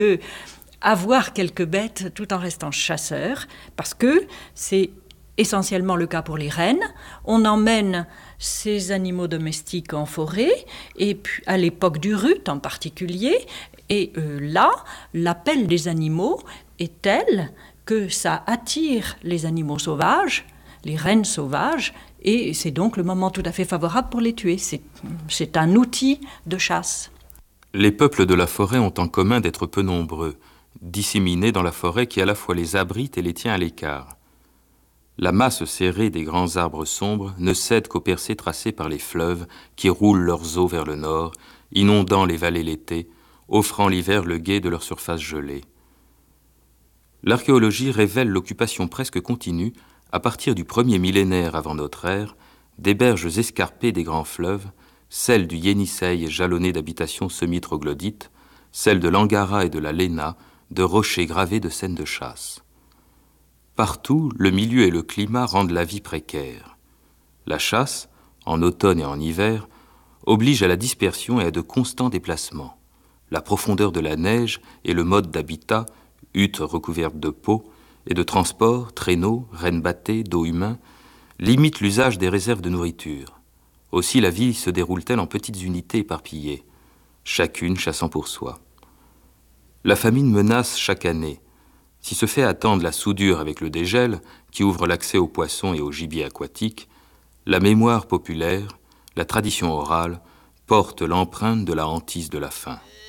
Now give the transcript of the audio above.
avoir quelques bêtes tout en restant chasseur, parce que c'est essentiellement le cas pour les rennes. On emmène ces animaux domestiques en forêt, et puis à l'époque du rut en particulier, et là, l'appel des animaux est tel que ça attire les animaux sauvages, les rennes sauvages, et c'est donc le moment tout à fait favorable pour les tuer. C'est un outil de chasse. Les peuples de la forêt ont en commun d'être peu nombreux, disséminés dans la forêt qui à la fois les abrite et les tient à l'écart. La masse serrée des grands arbres sombres ne cède qu'aux percées tracées par les fleuves qui roulent leurs eaux vers le nord, inondant les vallées l'été, offrant l'hiver le guet de leur surface gelée. L'archéologie révèle l'occupation presque continue, à partir du premier millénaire avant notre ère, des berges escarpées des grands fleuves, celle du Yenisseï jalonnée d'habitations semi-troglodytes, celle de l'Angara et de la Léna, de rochers gravés de scènes de chasse. Partout, le milieu et le climat rendent la vie précaire. La chasse, en automne et en hiver, oblige à la dispersion et à de constants déplacements. La profondeur de la neige et le mode d'habitat, huttes recouvertes de peaux, et de transport, traîneaux, rennes bâtées, dos humain, limitent l'usage des réserves de nourriture. Aussi la vie se déroule-t-elle en petites unités éparpillées, chacune chassant pour soi. La famine menace chaque année. Si se fait attendre la soudure avec le dégel, qui ouvre l'accès aux poissons et aux gibiers aquatiques, la mémoire populaire, la tradition orale, porte l'empreinte de la hantise de la faim.